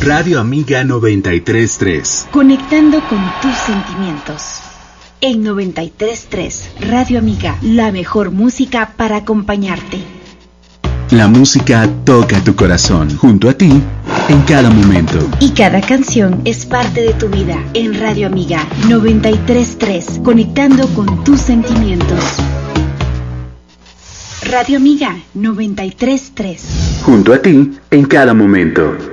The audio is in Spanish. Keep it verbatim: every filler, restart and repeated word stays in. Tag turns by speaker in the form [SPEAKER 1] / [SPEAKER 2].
[SPEAKER 1] Radio Amiga noventa y tres punto tres.
[SPEAKER 2] Conectando con tus sentimientos. En noventa y tres punto tres, Radio Amiga, la mejor música para acompañarte.
[SPEAKER 1] La música toca tu corazón, junto a ti, en cada momento.
[SPEAKER 2] Y cada canción es parte de tu vida. En Radio Amiga noventa y tres punto tres, conectando con tus sentimientos. Radio Amiga noventa y tres punto tres.
[SPEAKER 1] Junto a ti, en cada momento.